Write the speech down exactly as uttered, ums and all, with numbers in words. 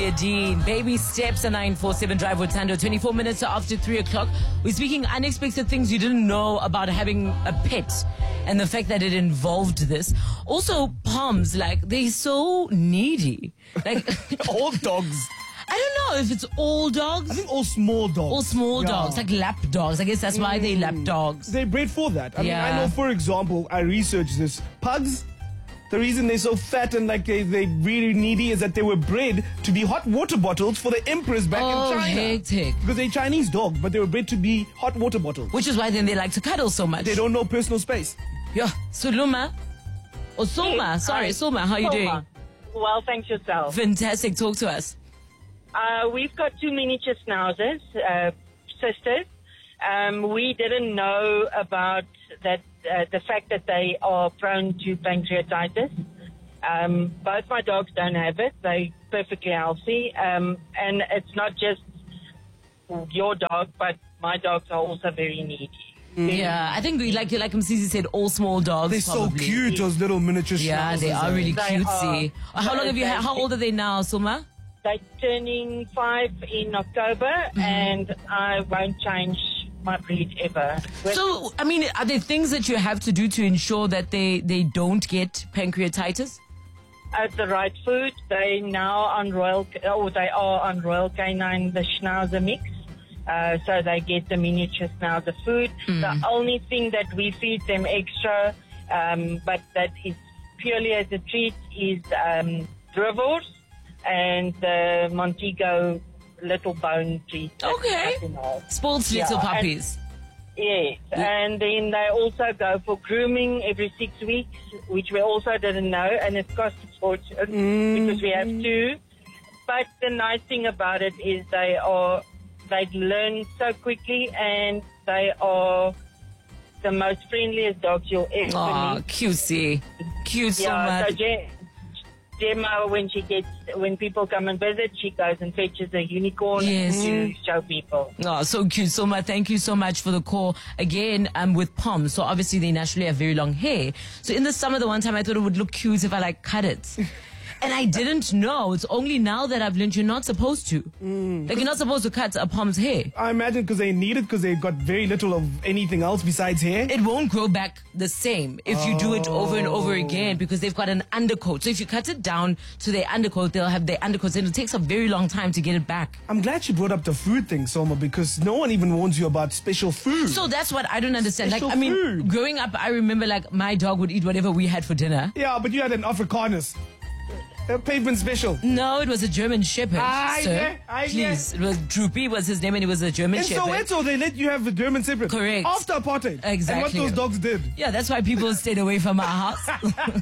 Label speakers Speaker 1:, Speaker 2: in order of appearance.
Speaker 1: Leah Dean. Baby steps a nine four seven Drive with Tando. twenty-four minutes after three o'clock. We're speaking unexpected things you didn't know about having a pet and the fact that it involved this. Also, Poms, like, they're so needy. Like,
Speaker 2: all dogs.
Speaker 1: I don't know if it's all dogs.
Speaker 2: I think all small dogs.
Speaker 1: All small
Speaker 2: Yeah.
Speaker 1: dogs, like lap dogs. I guess that's why they lap dogs.
Speaker 2: They're bred for that. I
Speaker 1: Yeah.
Speaker 2: mean, I know, for example, I researched this. Pugs, the reason they're so fat and like they, they're really needy is that they were bred to be hot water bottles for the emperors back
Speaker 1: Oh,
Speaker 2: in China.
Speaker 1: hectic.
Speaker 2: Because they're Chinese dogs, but they were bred to be hot water bottles.
Speaker 1: Which is why then they like to cuddle so much.
Speaker 2: They don't know personal space.
Speaker 1: Yeah. Suluma. Or Soma.
Speaker 3: Hey,
Speaker 1: Sorry,
Speaker 3: hi.
Speaker 1: Soma. How are you
Speaker 3: Soma.
Speaker 1: doing?
Speaker 3: Well, thanks yourself.
Speaker 1: Fantastic. Talk to us.
Speaker 3: Uh, we've got two miniature schnauzers, uh, sisters. Um, we didn't know about that uh, the fact that they are prone to pancreatitis. Um, both my dogs don't have it. They're perfectly healthy. Um, and it's not just your dog, but my dogs are also very needy.
Speaker 1: Yeah, I think we, like like Msisi said, all small dogs.
Speaker 2: They're
Speaker 1: probably.
Speaker 2: so cute, those little miniature
Speaker 1: Yeah, they
Speaker 2: schnauzers,
Speaker 1: are
Speaker 2: eh?
Speaker 1: really
Speaker 3: They
Speaker 1: cutesy.
Speaker 3: are.
Speaker 1: How long have you had? How old are they now, Soma?
Speaker 3: They're turning five in October,
Speaker 1: Mm-hmm.
Speaker 3: and I won't change my breed ever.
Speaker 1: So, I mean, are there things that you have to do to ensure that they, they don't get pancreatitis?
Speaker 3: At the right food, they now on Royal, or they are on Royal Canine, the Schnauzer mix. Uh, so they get the miniature Schnauzer food. The only thing that we feed them extra, um, but that is purely as a treat, is um, Drivors and the Montego little bone treat.
Speaker 1: Okay. Spoiled little
Speaker 3: Yeah, and-
Speaker 1: puppies.
Speaker 3: Yes, and then they also go for grooming every six weeks, which we also didn't know, and it costs a fortune because we have two. But the nice thing about it is they are, they learn so quickly, and they are the most friendliest dogs you'll ever
Speaker 1: Aw,
Speaker 3: meet.
Speaker 1: cutesy. Cute so
Speaker 3: Yeah, so
Speaker 1: much.
Speaker 3: Je- Gemma, when she gets, when people come and visit, she goes and fetches a unicorn
Speaker 1: Yes.
Speaker 3: to show people.
Speaker 1: Oh, so cute, Soma. Thank you so much for the call. Again, um, with Poms. So obviously they naturally have very long hair. So in the summer, the one time I thought it would look cute if I like cut it. And I didn't know. It's only now that I've learned you're not supposed to. Like you're not supposed to cut a Pom's hair.
Speaker 2: I imagine because they need it because they've got very little of anything else besides hair.
Speaker 1: It won't grow back the same if you do it over and over again because they've got an undercoat. So if you cut it down to their undercoat, they'll have their undercoats and it takes a very long time to get it back.
Speaker 2: I'm glad she brought up the food thing, Soma, because no one even warns you about special food.
Speaker 1: So that's what I don't understand. Like,
Speaker 2: Special
Speaker 1: I mean,
Speaker 2: food.
Speaker 1: growing up, I remember like my dog would eat whatever we had for dinner.
Speaker 2: Yeah, but you had an Africanus. A pavement special.
Speaker 1: No, it was a German Shepherd.
Speaker 2: I
Speaker 1: sir.
Speaker 2: yeah, I
Speaker 1: Please, it was Droopy was his name, and it was a German
Speaker 2: In
Speaker 1: Shepherd.
Speaker 2: Soweto, they let you have the German Shepherd.
Speaker 1: Correct.
Speaker 2: After apartheid.
Speaker 1: Exactly.
Speaker 2: And what those dogs did.
Speaker 1: Yeah, that's why people stayed away from our house.